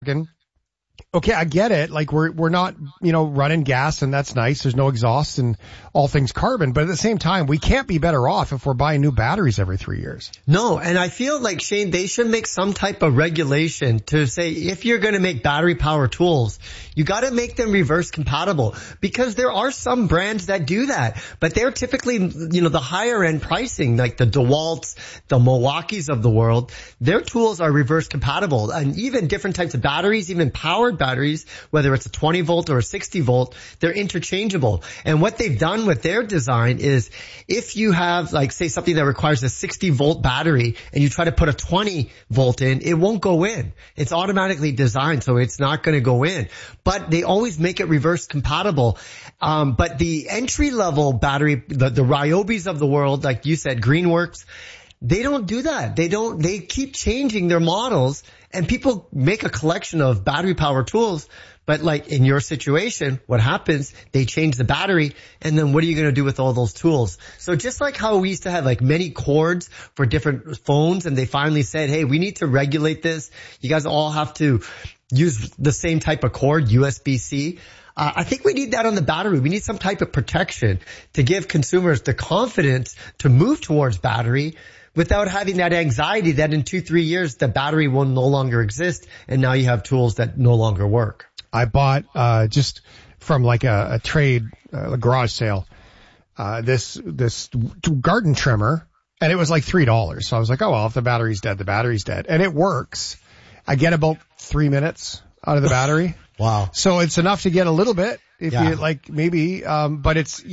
Okay, I get it. Like we're not, running gas, and that's nice. There's no exhaust and all things carbon. But at the same time, we can't be better off if we're buying new batteries every 3 years. No, and I feel like, Shane, they should make some type of regulation to say if you're going to make battery power tools, you got to make them reverse compatible, because there are some brands that do that, but they're typically, the higher end pricing, like the DeWalt's, the Milwaukee's of the world. Their tools are reverse compatible, and even different types of batteries, even powered batteries, whether it's a 20 volt or a 60 volt, they're interchangeable. And what they've done with their design is if you have, like, say something that requires a 60 volt battery and you try to put a 20 volt in, it won't go in. It's automatically designed, so it's not going to go in. But they always make it reverse compatible. But the entry level battery, the Ryobis of the world, like you said, Greenworks, they don't do that. They keep changing their models, and people make a collection of battery power tools. But like in your situation, what happens, they change the battery, and then what are you going to do with all those tools? So just like how we used to have like many cords for different phones, and they finally said, hey, we need to regulate this. You guys all have to use the same type of cord, USB-C. I think we need that on the battery. We need some type of protection to give consumers the confidence to move towards battery without having that anxiety that in 2-3 years the battery will no longer exist, and now you have tools that no longer work. I bought just from like a trade, a garage sale, this garden trimmer, and it was like $3. So I was like, oh well, if the battery's dead, the battery's dead, and it works. I get about 3 minutes out of the battery. Wow. So it's enough to get a little bit if you like maybe, but it's,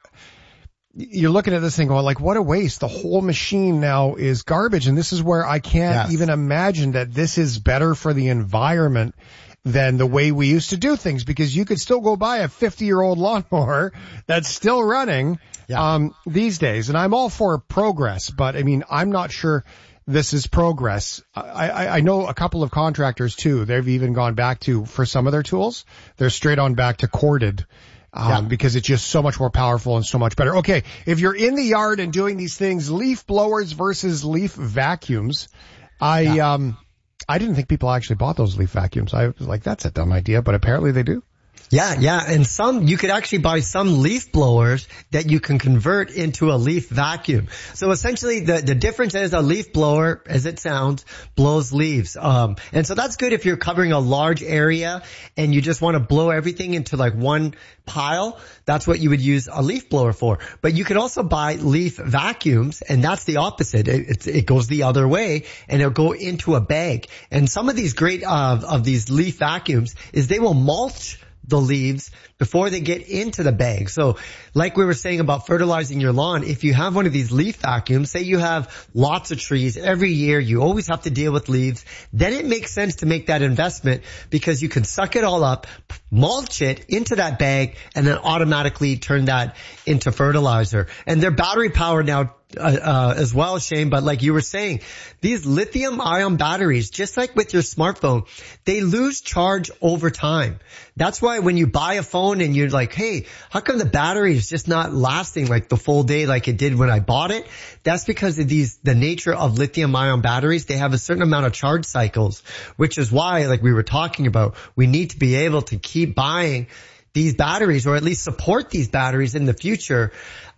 you're looking at this thing going like, what a waste. The whole machine now is garbage. And this is where I can't even imagine that this is better for the environment than the way we used to do things, because you could still go buy a 50-year-old lawnmower that's still running these days. And I'm all for progress, but I mean, I'm not sure this is progress. I know a couple of contractors too. They've even gone back to, for some of their tools, they're straight on back to corded. Because it's just so much more powerful and so much better. Okay. If you're in the yard and doing these things, leaf blowers versus leaf vacuums. I didn't think people actually bought those leaf vacuums. I was like, that's a dumb idea, but apparently they do. Yeah. And you could actually buy some leaf blowers that you can convert into a leaf vacuum. So essentially the difference is a leaf blower, as it sounds, blows leaves. And so that's good if you're covering a large area and you just want to blow everything into like one pile. That's what you would use a leaf blower for. But you could also buy leaf vacuums, and that's the opposite. It goes the other way, and it'll go into a bag. And some of these great of these leaf vacuums is they will mulch the leaves before they get into the bag. So like we were saying about fertilizing your lawn, if you have one of these leaf vacuums, say you have lots of trees every year, you always have to deal with leaves, then it makes sense to make that investment, because you can suck it all up, mulch it into that bag, and then automatically turn that into fertilizer. And they're battery powered now as well, Shane, but like you were saying, these lithium ion batteries, just like with your smartphone, they lose charge over time. That's why when you buy a phone and you're like, hey, how come the battery is just not lasting like the full day like it did when I bought it? That's because of the nature of lithium ion batteries. They have a certain amount of charge cycles, which is why, like we were talking about, we need to be able to keep buying these batteries, or at least support these batteries in the future.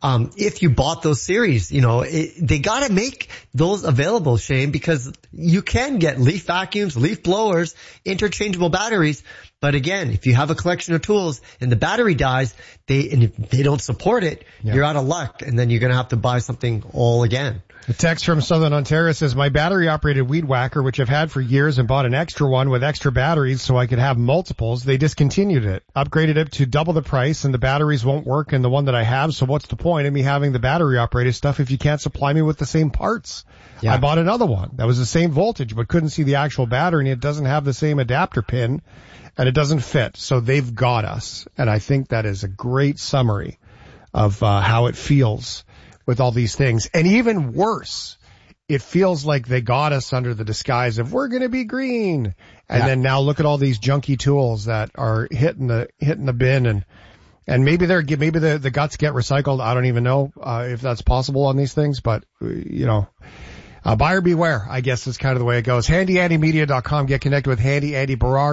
If you bought those series, they gotta make those available, Shane, because you can get leaf vacuums, leaf blowers, interchangeable batteries. But again, if you have a collection of tools and the battery dies, and if they don't support it, you're out of luck, and then you're gonna have to buy something all again. A text from Southern Ontario says, my battery-operated weed whacker, which I've had for years and bought an extra one with extra batteries so I could have multiples, they discontinued it, upgraded it to double the price, and the batteries won't work in the one that I have, so what's the point of me having the battery-operated stuff if you can't supply me with the same parts? I bought another one that was the same voltage but couldn't see the actual battery, and it doesn't have the same adapter pin, and it doesn't fit, so they've got us. And I think that is a great summary of how it feels with all these things. And even worse, it feels like they got us under the disguise of we're going to be green. And then now look at all these junky tools that are hitting the bin, and maybe the guts get recycled. I don't even know if that's possible on these things, but buyer beware, I guess is kind of the way it goes. HandyAndyMedia.com. Get connected with Handy Andy Berard.